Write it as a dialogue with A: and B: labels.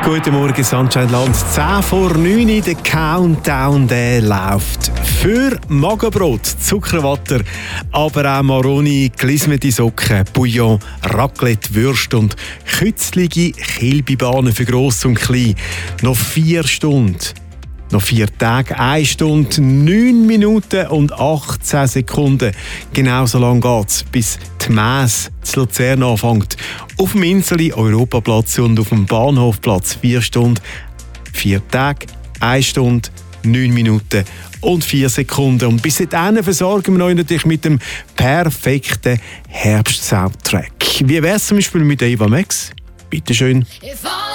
A: Guten Morgen, Sonnenscheinland. 10 vor 9 Uhr, der Countdown der läuft. Für Magenbrot, Zuckerwatter, aber auch Maroni, gelismete Socken, Bouillon, Raclette, Würste und kützlige Kilbibahnen für Gross und Klein. Noch 4 Stunden. Noch 4 Tage, 1 Stunde, 9 Minuten und 18 Sekunden. Genau so lange geht es, bis die Messe zu Luzern anfängt. Auf dem Inseli, Europaplatz und auf dem Bahnhofplatz 4 Stunden, 4 Tage, 1 Stunde, 9 Minuten und 4 Sekunden. Und bis dahin versorgen wir euch natürlich mit dem perfekten Herbst-Soundtrack. Wie wäre es zum Beispiel mit Eva Max? Bitte schön.